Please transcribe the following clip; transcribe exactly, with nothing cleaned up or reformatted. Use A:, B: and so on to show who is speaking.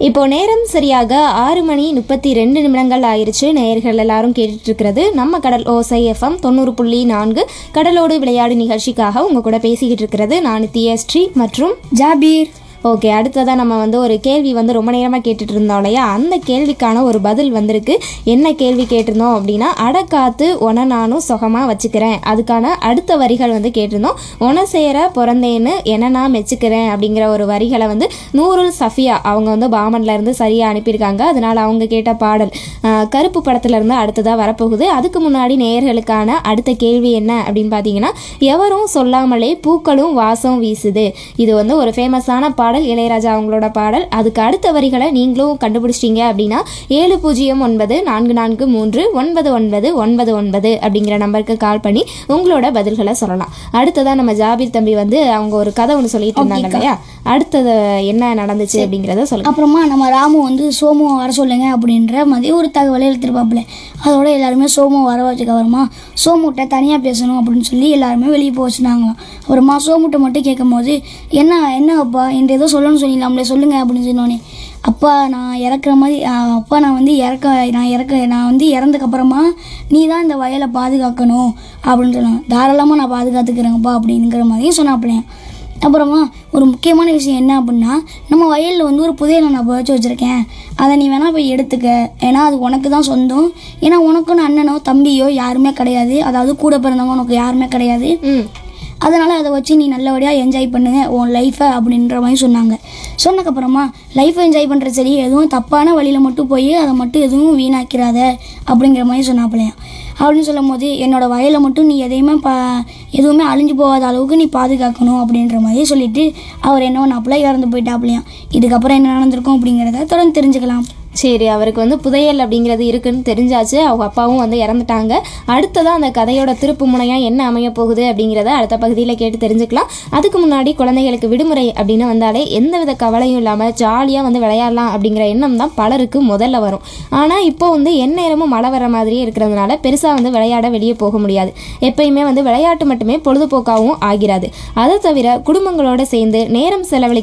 A: இப்போ நேரம் சரியாக ஆறு மணி முப்பத்தி ரெண்டு நிமிடங்கள் ஆயிருச்சு. நேயர்கள் எல்லாரும் கேட்டுட்டு இருக்கிறது நம்ம கடல் ஓசை எஃப்எம் தொண்ணூறு புள்ளி நான்கு கடலோடு விளையாடு நிகழ்ச்சிக்காக உங்க கூட பேசிக்கிட்டு இருக்கிறது நான் தியஸ்ரீ மற்றும்
B: ஜாபீர்.
A: ஓகே, அடுத்ததாக நம்ம வந்து ஒரு கேள்வி வந்து ரொம்ப நேரமாக கேட்டுட்டு இருந்தோம் இல்லையா, அந்த கேள்விக்கான ஒரு பதில் வந்திருக்கு. என்ன கேள்வி கேட்டிருந்தோம் அப்படின்னா, அடக்காத்து ஒன நானும் சுகமாக வச்சுக்கிறேன், அதுக்கான அடுத்த வரிகள் வந்து கேட்டிருந்தோம். ஒன சேர பிறந்தேன்னு என்ன நான் மெச்சுக்கிறேன் அப்படிங்கிற ஒரு வரிகளை வந்து நூருல் சஃபியா அவங்க வந்து பாமன்ல இருந்து சரியாக அனுப்பியிருக்காங்க. அதனால அவங்க கேட்ட பாடல் கருப்பு படத்துல இருந்து அடுத்ததாக வரப்போகுது. அதுக்கு முன்னாடி நேயர்களுக்கான அடுத்த கேள்வி என்ன அப்படின்னு பார்த்தீங்கன்னா, எவரும் சொல்லாமலே பூக்களும் வாசம் வீசுது. இது வந்து ஒரு ஃபேமஸான பாடல், இளையராஜா அவங்களோட பாடல். அதுக்கு அடுத்த வரிகளை நீங்களும் கண்டுபிடிச்சிட்டீங்க அப்படின்னா ஏழு பூஜ்ஜியம் ஒன்பது நான்கு நான்கு மூன்று ஒன்பது ஒன்பது ஒன்பது ஒன்பது அப்படிங்கிற நம்பருக்கு கால் பண்ணி உங்களோட பதில்களை சொல்லலாம். அடுத்ததான் நம்ம ஜாபீர் தம்பி வந்து அவங்க ஒரு கதை ஒன்று சொல்லிட்டு இருந்தாங்க இல்லையா, அடுத்தது என்ன நடந்துச்சு அப்படிங்கிறத சொல்லுங்க.
B: அப்புறமா நம்ம ராமு வந்து சோமு வர சொல்லுங்க அப்படின்ற மாதிரி ஒரு தகவலை எடுத்துருப்பாப்புல. அதோட எல்லாருமே சோமு வர வச்சுக்க அப்புறமா சோமுட்ட தனியாக பேசணும் அப்படின்னு சொல்லி எல்லாருமே வெளியே போக வச்சுனாங்களாம். அப்புறமா சோமுட்ட மட்டும் கேட்கும் போது என்ன என்ன அப்பா என்ற ஏதோ சொல்லணும்னு சொல்லிடலாம்ல, சொல்லுங்க அப்படின்னு சொன்னோன்னே, அப்பா நான் இறக்குற மாதிரி அப்பா நான் வந்து இறக்க நான் இறக்க நான் வந்து இறந்ததுக்கப்புறமா நீ தான் இந்த வயலை பாதுகாக்கணும் அப்படின்னு சொன்னாங்க. தாராளமாக நான் பாதுகாத்துக்கிறேங்கப்பா அப்படிங்கிற மாதிரியும் சொன்னாப்பிள்ளையா. அப்புறமா ஒரு முக்கியமான விஷயம் என்ன அப்படின்னா, நம்ம வயலில் வந்து ஒரு புதையலை நான் புதைச்சி வச்சுருக்கேன், அதை நீ வேணால் போய் எடுத்துக்க, ஏன்னா அது உனக்கு தான் சொந்தம், ஏன்னா உனக்குன்னு அண்ணனோ தம்பியோ யாருமே கிடையாது, அதாவது கூட பிறந்தவங்க உனக்கு யாருமே கிடையாது, அதனால் அதை வச்சு நீ நல்லபடியாக என்ஜாய் பண்ணுங்க உன் லைஃப்பை அப்படின்ற மாதிரி சொன்னாங்க. சொன்னதுக்கப்புறமா லைஃப்பை என்ஜாய் பண்ணுறது சரி, எதுவும் தப்பான வழியில் மட்டும் போய் அதை மட்டும் எதுவும் வீணாக்கிறாத அப்படிங்கிற மாதிரி சொன்னாப்பிள்ளையா. அப்படின்னு சொல்லும் போது என்னோட வயலை மட்டும் நீ எதையுமே பா எதுவுமே அழிஞ்சு போகாத அளவுக்கு நீ பாதுகாக்கணும் அப்படின்ற மாதிரி சொல்லிட்டு அவர் என்ன பண்ணாப்புல இறந்து போயிட்டாப்லையாம். இதுக்கப்புறம் என்ன நடந்திருக்கும் அப்படிங்கிறத தொடர்ந்து தெரிஞ்சுக்கலாம்.
A: சரி, அவருக்கு வந்து புதையல் அப்படிங்கிறது இருக்குன்னு தெரிஞ்சாச்சு, அவங்க அப்பாவும் வந்து இறந்துட்டாங்க. அடுத்ததான் அந்த கதையோட திருப்பு முனையாக என்ன அமைய போகுது அப்படிங்கிறத அடுத்த பகுதியில் கேட்டு தெரிஞ்சுக்கலாம். அதுக்கு முன்னாடி குழந்தைகளுக்கு விடுமுறை அப்படின்னு வந்தாலே எந்தவித கவலையும் இல்லாமல் ஜாலியாக வந்து விளையாடலாம் அப்படிங்கிற எண்ணம் தான் பலருக்கு முதல்ல வரும். ஆனால் இப்போ வந்து எந்நேரமும் மழை வர மாதிரியே இருக்கிறதுனால பெருசாக வந்து விளையாட வெளியே போக முடியாது. எப்பயுமே வந்து விளையாட்டு மட்டுமே பொழுதுபோக்காகவும் ஆகிறாது. அதை தவிர குடும்பங்களோடு சேர்ந்து நேரம் செலவழி